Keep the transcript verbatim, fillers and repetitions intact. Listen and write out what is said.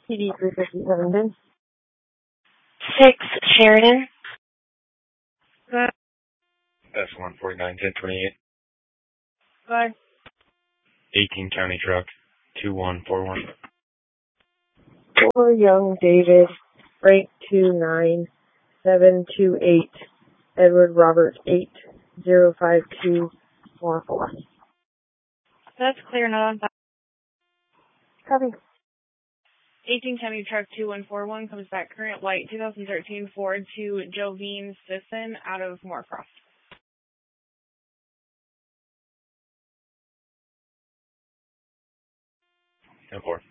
P D three fifty-seven, Ben. six, Sheridan. Bye. S one forty-nine ten twenty-eight. Bye. eighteen County Truck, two one four one. four Young David, Frank two nine seven two eight, Edward Robert eight zero five two four four. That's clear, not on file. Copy. eighteen County Truck two one four one comes back current white twenty thirteen Ford to Jovine Sisson out of Moorcroft. ten four.